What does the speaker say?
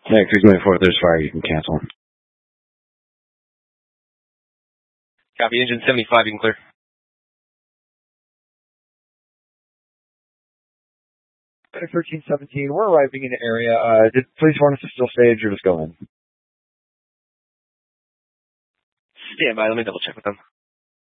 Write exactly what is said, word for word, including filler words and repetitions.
Yeah, if you're going forward, there's fire, you can cancel. Copy, engine seventy-five, you can clear. thirteen seventeen, we're arriving in the area. Uh, did police want us to still stage or just go in? Stand by, let me double check with them.